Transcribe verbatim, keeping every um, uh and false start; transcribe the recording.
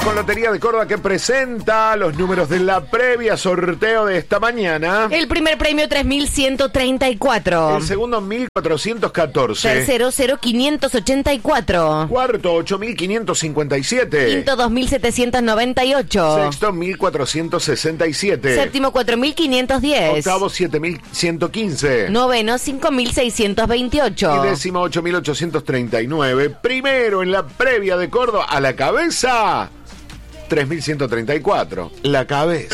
Con Lotería de Córdoba que presenta los números de la previa sorteo de esta mañana. El primer premio tres mil ciento treinta y cuatro. El segundo mil cuatrocientos catorce. Tercero cero mil quinientos ochenta y cuatro. Cuarto ocho mil quinientos cincuenta y siete. Quinto dos mil setecientos noventa y ocho. Sexto mil cuatrocientos sesenta y siete. Séptimo cuatro mil quinientos diez. Octavo siete mil ciento quince. Noveno cinco mil seiscientos veintiocho. Y décimo ocho mil ochocientos treinta y nueve. Primero en la previa de Córdoba a la cabeza tres mil ciento treinta y cuatro. La cabeza.